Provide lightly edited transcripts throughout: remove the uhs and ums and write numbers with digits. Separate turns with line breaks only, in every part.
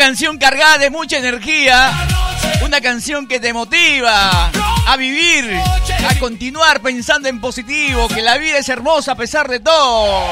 canción cargada de mucha energía, una canción que te motiva a vivir, a continuar pensando en positivo, que la vida es hermosa a pesar de todo.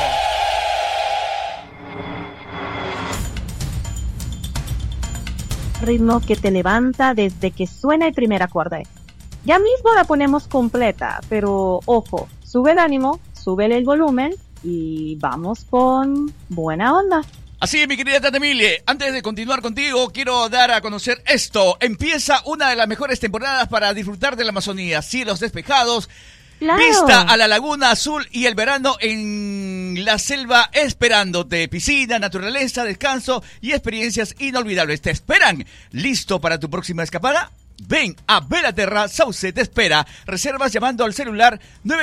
Ritmo que te levanta desde que suena el primer acorde. Ya mismo la ponemos completa, pero ojo, sube el ánimo, sube el volumen y vamos con buena onda.
Así es, mi querida Tata Emilie, antes de continuar contigo, quiero dar a conocer esto. Empieza una de las mejores temporadas para disfrutar de la Amazonía. Cielos despejados,
Claro.
Vista a la laguna azul y el verano en la selva esperándote. Piscina, naturaleza, descanso y experiencias inolvidables. ¿Te esperan? ¿Listo para tu próxima escapada? Ven a Belaterra, Sauce te espera. Reservas llamando al celular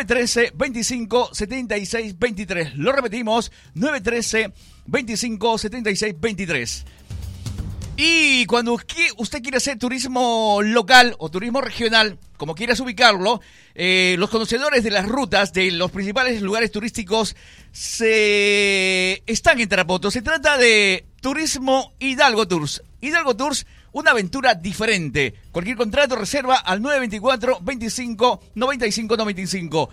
913-25-76-23. Lo repetimos, 913-25-76-23. Y cuando usted quiere hacer turismo local o turismo regional, como quieras ubicarlo, los conocedores de las rutas de los principales lugares turísticos están en Tarapoto. Se trata de Turismo Hidalgo Tours. Hidalgo Tours, una aventura diferente. Cualquier contrato reserva al 924-25-95-95.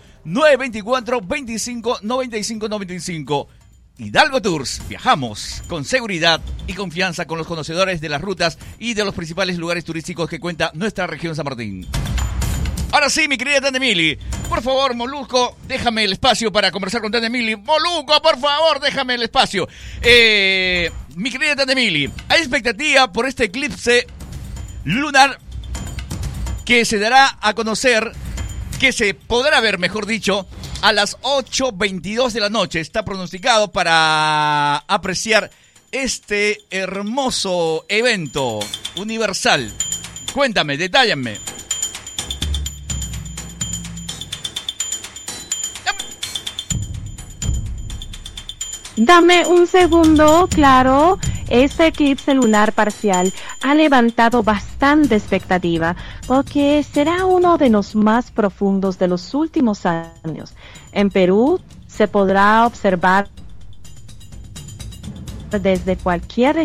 924-25-95-95. Hidalgo Tours. Viajamos con seguridad y confianza con los conocedores de las rutas y de los principales lugares turísticos que cuenta nuestra región San Martín. Ahora sí, mi querida Tata Emilie, por favor, Molusco, déjame el espacio para conversar con Tata Emilie. Molusco, por favor, déjame el espacio. Mi querida Tata Emilie, hay expectativa por este eclipse lunar que se dará a conocer, que se podrá ver, mejor dicho, a las 8:22 de la noche. Está pronosticado para apreciar este hermoso evento universal. Cuéntame, detállame.
Dame un segundo, claro. Este eclipse lunar parcial ha levantado bastante expectativa porque será uno de los más profundos de los últimos años. En Perú se podrá observar desde cualquier